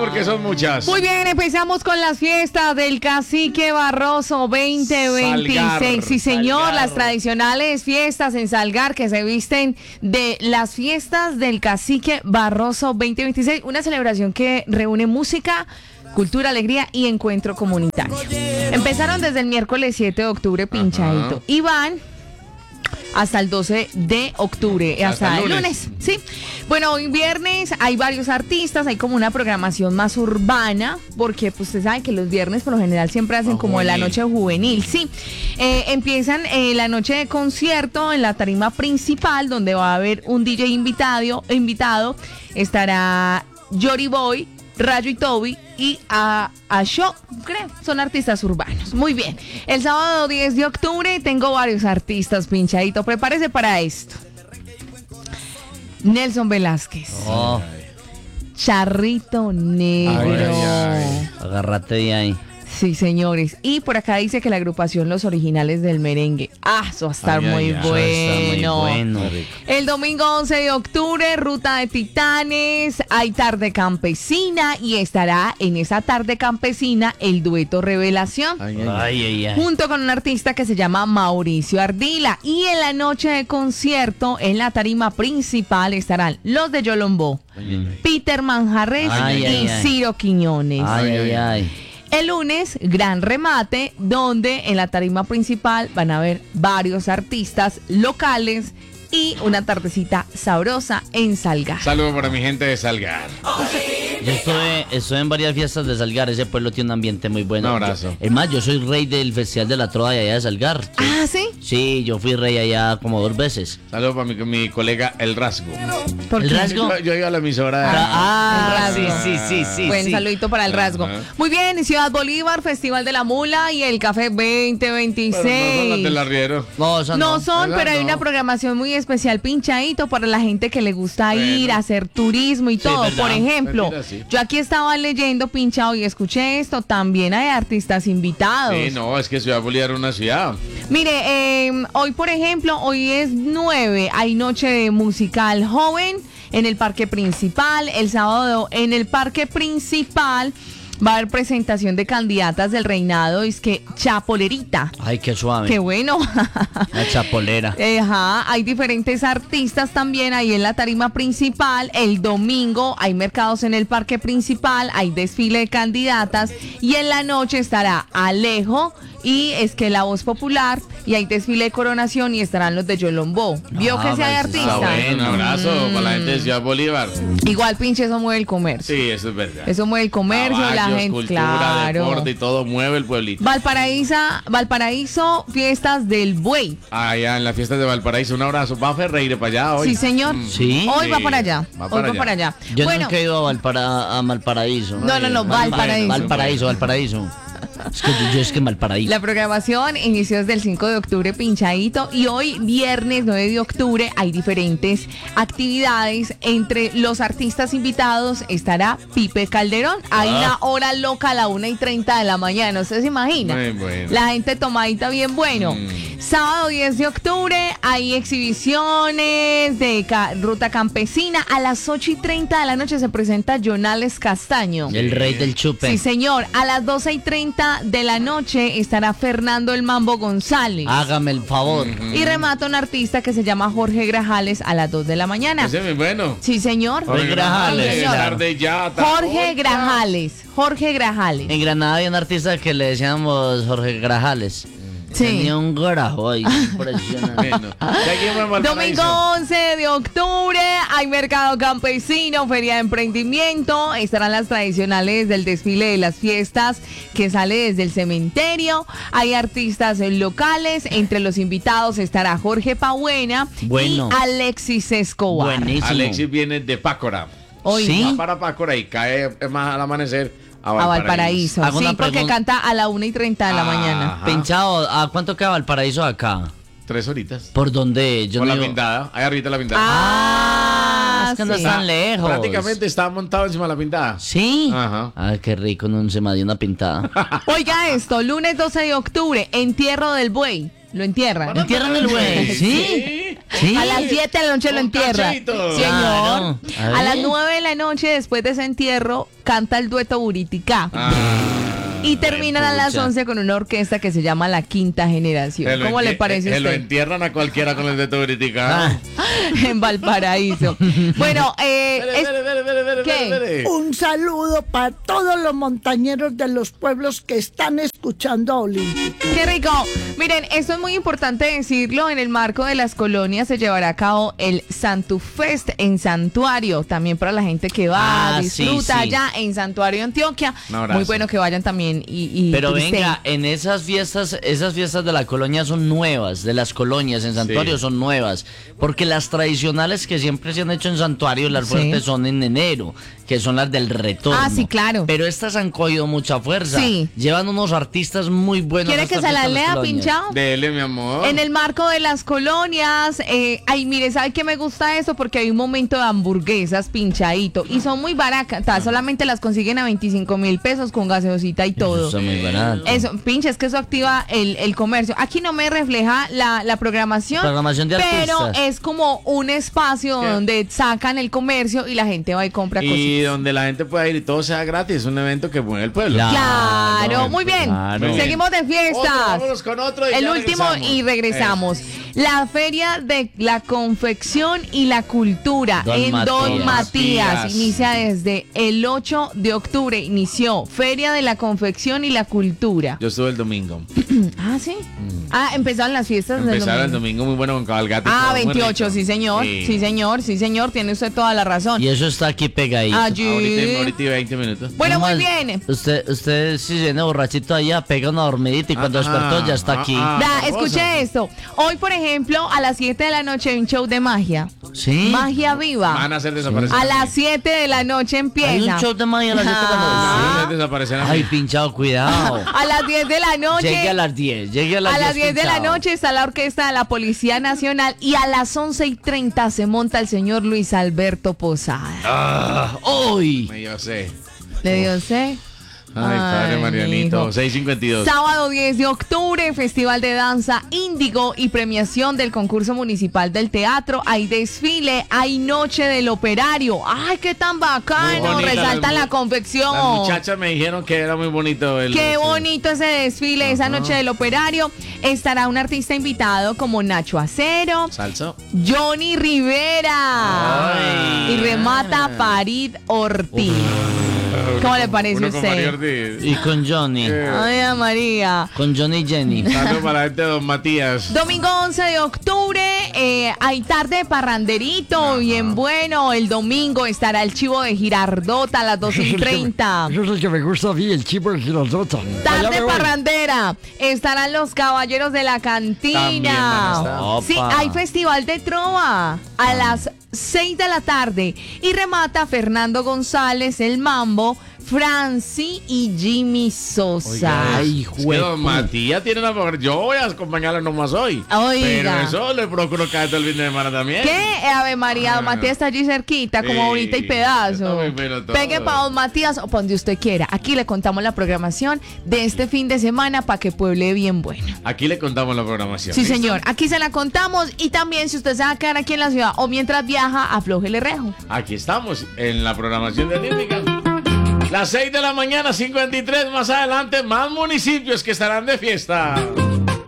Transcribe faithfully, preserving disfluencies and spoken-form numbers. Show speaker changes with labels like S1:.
S1: porque son muchas.
S2: Muy bien, empezamos con las fiestas del Cacique Barroso veinte veintiséis.
S1: Salgar,
S2: sí, señor,
S1: Salgar.
S2: Las tradicionales fiestas en Salgar que se visten de las fiestas del Cacique Barroso veinte veintiséis. Una celebración que reúne música, cultura, alegría y encuentro comunitario. Empezaron desde el miércoles siete de octubre, pinchadito.
S1: Ajá.
S2: Y van hasta el doce de octubre, hasta,
S1: Hasta
S2: el
S1: el
S2: lunes.
S1: lunes.
S2: Sí. Bueno, hoy viernes hay varios artistas, hay como una programación más urbana, porque pues usted sabe que los viernes por lo general siempre hacen
S1: Ah,
S2: como la
S1: juvenil.
S2: noche juvenil, sí. Eh, empiezan eh, la noche de concierto en la tarima principal, donde va a haber un D J invitado, invitado estará Jory Boy, Rayo y Toby y a, a Show, creo, son artistas urbanos. Muy bien. El sábado diez de octubre tengo varios artistas, pinchadito. Prepárese para esto. Nelson Velázquez,
S3: Oh,
S2: Charrito Negro.
S1: Ay, ay, ay.
S3: agárrate de ahí.
S2: Sí, señores. Y por acá dice que la agrupación Los Originales del Merengue. Ah, eso va a estar
S1: Ay, ay,
S2: muy
S1: ay.
S3: Eso está muy
S2: bueno.
S3: bueno.
S2: El domingo once de octubre, Ruta de Titanes, hay tarde campesina y estará en esa tarde campesina el dueto Revelación.
S1: Ay, ay, ay.
S3: Ay, ay, ay.
S2: Junto con un artista que se llama Mauricio Ardila. Y en la noche de concierto, en la tarima principal, estarán los de Yolombó, Peter Manjarres
S3: Ay,
S2: y
S3: ay, ay.
S2: Ciro Quiñones.
S3: Ay, ay, ay.
S2: El lunes, gran remate, donde en la tarima principal van a haber varios artistas locales y una tardecita sabrosa en Salgar.
S1: Saludos para mi gente de Salgar.
S3: Yo estuve, estuve en varias fiestas de Salgar, ese pueblo tiene un ambiente muy bueno.
S1: Un abrazo.
S3: Yo- es más, yo soy rey del Festival de la Trova de allá de Salgar. Sí,
S2: Ah, ¿sí?
S3: Sí, yo fui rey allá como dos veces.
S1: Saludos para mi, mi colega El Rasgo.
S2: ¿Por
S3: El
S2: qué?
S3: rasgo.
S1: Yo, yo iba a la emisora de...
S3: Ah,
S2: El
S3: sí,
S2: rasgo.
S3: sí, sí, sí.
S2: Buen
S3: sí.
S2: saludito para el rasgo.
S1: Ajá.
S2: Muy bien, Ciudad Bolívar, Festival de la Mula y el Café veinte veintiséis.
S1: Pero no son las del arriero.
S3: No, esa
S2: No
S3: no.
S2: son,
S1: Esas
S2: pero hay
S1: no.
S2: una programación muy especial, pinchadito, para la gente que le gusta
S1: Bueno.
S2: ir a hacer turismo y
S3: Sí,
S2: todo.
S3: ¿verdad?
S2: Por ejemplo,
S1: Mentira, sí.
S2: yo aquí estaba leyendo, pinchado, y escuché esto, también hay artistas invitados.
S1: Sí, no, es que Ciudad Bolívar es una ciudad.
S2: Mire, eh, hoy, por ejemplo, hoy es nueve, hay noche de musical joven en el parque principal. El sábado en el parque principal va a haber presentación de candidatas del reinado, es que Chapolerita.
S3: Ay, qué suave.
S2: Qué bueno.
S3: La chapolera.
S2: Ajá, hay diferentes artistas también ahí en la tarima principal. El domingo hay mercados en el parque principal, hay desfile de candidatas y en la noche estará Alejo y es que la voz popular y hay desfile de coronación y estarán los de Yolombó. ¿Vio
S3: Ah,
S2: que sí hay
S3: pues,
S1: Está
S2: artistas?
S1: bueno, un abrazo para la gente de Ciudad Bolívar.
S2: Igual, pinche, eso mueve el comercio.
S1: Sí, eso es verdad.
S2: Eso mueve el comercio, la
S1: Caballos,
S2: gente,
S1: cultura,
S2: claro.
S1: deporte y todo mueve el pueblito.
S2: Valparaíso, Valparaíso, fiestas del buey.
S1: Allá en la fiesta de Valparaíso, un abrazo. Va a Ferreira para allá hoy.
S2: Sí, señor.
S3: Sí.
S2: Hoy va
S1: Sí,
S2: para allá.
S1: va
S2: Hoy
S1: para
S2: va
S1: allá.
S2: para allá.
S3: Yo
S2: bueno,
S3: nunca he ido a, Valpara- a Valparaíso.
S2: No, no, no,
S3: Val-
S2: Valparaíso.
S3: Valparaíso, Valparaíso. Es que yo, yo es que en Valparaíso.
S2: la programación inició desde el cinco de octubre, pinchadito, y hoy, viernes nueve de octubre, hay diferentes actividades. Entre los artistas invitados estará Pipe Calderón. Hay
S1: Ah.
S2: una hora loca a la una y treinta de la mañana, ¿usted se imagina?
S1: Muy bueno.
S2: La gente tomadita bien bueno.
S1: Mm.
S2: Sábado diez de octubre hay exhibiciones de ca- ruta campesina. A las ocho y treinta de la noche se presenta Jonales Castaño.
S3: El rey del chupe.
S2: Sí, señor. A las doce y treinta de la noche estará Fernando el Mambo González.
S3: Hágame el favor.
S2: Y remata un artista que se llama Jorge Grajales a las dos de la mañana.
S1: Ese es muy bueno.
S2: Sí, señor.
S3: Jorge Grajales,
S2: Sí, señor.
S1: Tarde ya, tarde
S2: Jorge
S1: ya.
S2: Grajales. Jorge Grajales.
S3: En Granada había un artista que le decíamos Jorge Grajales.
S2: Sí.
S3: Tenía un grajo ahí, impresionante.
S1: Bueno, ya aquí en Valparaíso.
S2: Domingo once de octubre hay mercado campesino, feria de emprendimiento, estarán las tradicionales del desfile de las fiestas que sale desde el cementerio, hay artistas locales, entre los invitados estará Jorge Pabuena
S3: Bueno.
S2: y Alexis Escobar.
S3: Buenísimo.
S1: Alexis viene de Pácora.
S2: Hoy
S3: Sí.
S1: Va para Pácora y cae eh, más al amanecer a
S2: a
S1: Valparaíso.
S2: Valparaíso,
S3: Hago
S2: sí,
S3: una
S2: porque
S3: pregunta.
S2: canta a la una y treinta de la
S1: Ajá.
S2: mañana.
S3: Pinchado, ¿a cuánto queda Valparaíso acá?
S1: Tres horitas.
S3: ¿Por dónde? Yo
S1: Por
S3: no
S1: la
S3: digo-
S1: pintada. Ahí arriba la pintada.
S2: Ah,
S3: es que no
S2: sí.
S3: están lejos.
S1: Prácticamente está montado encima de la pintada.
S3: Sí.
S1: Ajá.
S3: Ay, qué rico, no se me dio una pintada.
S2: Oiga esto, lunes doce de octubre, entierro del buey. Lo entierran.
S3: Entierran el güey, ¿sí? ¿Sí?
S2: A las siete de la noche lo
S1: Con
S2: entierra.
S1: cachito.
S2: Señor.
S3: Claro.
S2: A las
S3: Ahí.
S2: nueve de la noche, después de ese entierro, canta el dueto Buriticá.
S1: Ah,
S2: Y terminan a las
S3: pucha.
S2: once con una orquesta que se llama La Quinta Generación.
S1: que lo
S2: ¿Cómo le
S1: entie-
S2: parece a
S1: que lo
S2: usted?
S1: entierran a cualquiera con el de Tuburitica.
S3: Ah,
S2: En Valparaíso. Bueno, eh,
S1: Espere,
S2: es-
S1: espere, espere, espere, espere,
S2: ¿Qué?
S1: espere.
S4: Un saludo para todos los montañeros de los pueblos que están escuchando a Olímpico.
S2: qué rico. Miren, esto es muy importante decirlo. En el marco de las colonias se llevará a cabo el Santufest en Santuario. También para la gente que va,
S3: Ah, sí,
S2: disfruta
S3: sí.
S2: allá en Santuario, Antioquia.
S1: Un abrazo.
S2: Muy bueno que vayan también y, y
S3: Pero
S2: turisten.
S3: venga, en esas fiestas, esas fiestas de la colonia son nuevas, de las colonias en Santuario
S1: Sí.
S3: son nuevas, porque las tradicionales que siempre se han hecho en Santuario, las
S2: Sí.
S3: fuertes son en enero, que son las del retorno.
S2: Ah, sí, claro.
S3: Pero estas han cogido mucha fuerza.
S2: Sí.
S3: Llevan unos artistas muy buenos.
S2: ¿Quiere
S3: a
S2: que
S3: estas
S2: se la
S3: fiestas de
S2: lea,
S3: colonias.
S2: pinchado?
S1: Dele, mi amor.
S2: En el marco de las colonias, eh, ay, mire, ¿sabe qué me gusta eso? Porque hay un momento de hamburguesas pinchadito y son muy baratas, solamente las consiguen a veinticinco mil pesos con gaseosita y
S3: Eso
S2: todo.
S3: está muy barato.
S2: Eso, pinche, es que eso activa el, el comercio. Aquí no me refleja la, la programación,
S3: Programación de
S2: pero
S3: artistas.
S2: es como un espacio
S1: ¿Qué?
S2: donde sacan el comercio y la gente va y compra
S1: Y
S2: cositas.
S1: donde la gente pueda ir y todo sea gratis. Es un evento que mueve el pueblo.
S3: Claro.
S2: Claro, muy bien.
S3: Claro.
S1: Muy bien.
S2: Seguimos de
S1: Otro,
S2: fiestas.
S1: vámonos con otro y
S2: El
S1: ya
S2: último
S1: regresamos.
S2: y regresamos. La Feria de la Confección y la Cultura
S3: Don
S2: en Don
S3: Matías.
S2: Matías.
S1: Matías.
S2: Inicia desde el ocho de octubre. Inició Feria de la Confección y la Cultura.
S1: Yo estuve el domingo.
S2: Ah, sí. Ah, empezaron las fiestas del
S1: Empezaron el
S2: domingo.
S1: domingo muy bueno con cabalgata. y
S2: Ah,
S1: todo, muy
S2: veintiocho,
S1: rico.
S2: sí señor. Sí. señor, sí señor. Tiene usted toda la razón.
S3: Y eso está aquí pegadito.
S2: Allí.
S1: Ahorita, ahorita y veinte minutos.
S2: Bueno, muy
S3: Además,
S2: bien.
S3: Usted, usted si viene borrachito allá, pega una dormidita y cuando
S1: Ah,
S3: despertó ya está
S1: ah,
S3: aquí.
S1: ah.
S2: Da,
S1: hermoso.
S2: escuche esto. Hoy, por ejemplo, a las siete de la noche hay un show de magia.
S3: ¿Sí?
S2: Magia viva.
S1: Van a hacer desaparecer.
S2: A las siete de la noche empieza.
S3: Hay un show de magia a las siete de la
S1: Van a
S3: noche.
S1: hacer desaparecer a mí.
S3: Ay, pinchado, cuidado.
S2: A las diez de la noche.
S3: Llegue a las diez, llegue a las
S2: a
S3: diez.
S2: las diez de la
S3: pinchado.
S2: noche está la orquesta de la Policía Nacional y a las once y treinta se monta el señor Luis Alberto Posada.
S3: Ah, ¡Uy!
S1: Me Yo sé.
S2: ¿Le dio usted?
S1: Ay, padre
S2: Ay,
S1: Marianito.
S2: mijo.
S1: seis cincuenta y dos.
S2: Sábado diez de octubre, Festival de Danza Índigo y premiación del concurso municipal del teatro. Hay desfile, hay noche del operario. ¡Ay, qué tan
S1: Muy
S2: bacano!
S1: bonita,
S2: Resalta
S1: las
S2: la
S1: mu-
S2: confección.
S1: Las muchachas me dijeron que era muy bonito el.
S2: Qué
S1: sí.
S2: bonito ese desfile, esa noche del operario. Estará un artista invitado como Nacho Acero,
S1: Salsa.
S2: Johnny Rivera
S3: Ay.
S2: y remata Farid Ortiz. ¿Cómo le parece
S1: Uno
S2: a
S1: con
S2: usted?
S1: María Ortiz.
S3: Y con Johnny.
S1: Eh.
S2: Ay, a María.
S3: Con Johnny y Jenny.
S1: Saludos para la gente de Don Matías.
S2: Domingo once de octubre, eh, hay tarde de parranderito, bien bueno. El domingo estará el chivo de Girardota a las doce y treinta.
S5: Eso es el que me gusta a mí, el chivo de Girardota. Allá
S2: Tarde
S5: me voy.
S2: parrandera. Estarán los caballeros de la
S1: También van a
S2: cantina.
S1: estar.
S2: Sí,
S3: Opa.
S2: hay festival de trova a las seis de la tarde. Y remata Fernando González, el Mambo, Franci y Jimmy Sosa.
S3: Ay,
S1: Es que
S3: juepu.
S1: Don Matías tiene una mujer. Yo voy a acompañarlo nomás hoy.
S2: Oiga.
S1: Pero eso le procuro caer todo el fin de semana también.
S2: ¿Qué? Ave María, Don
S1: Ah.
S2: Matías está allí cerquita, como
S1: Sí,
S2: ahorita y
S1: está
S2: pedazo.
S1: muy bueno todo.
S2: Pegue para Don Matías o para donde usted quiera. Aquí le contamos la programación de este fin de semana para que pueble bien bueno.
S1: Aquí le contamos la programación.
S2: Sí,
S1: ¿listo?
S2: señor. Aquí se la contamos y también si usted se va a quedar aquí en la ciudad o mientras viaja, aflójele rejo.
S1: Aquí estamos en la programación de Olímpica. Las seis de la mañana, cincuenta y tres más adelante, más municipios que estarán de fiesta.